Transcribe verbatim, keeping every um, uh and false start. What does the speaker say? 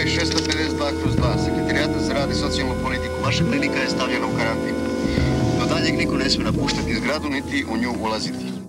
šesto pedeset dva kroz dva, Sekretarijata za rad i socijalnu politiku. Vaša klinika je stavljena u karantin. Do daljeg niko ne smije napuštati zgradu, niti u nju ulaziti.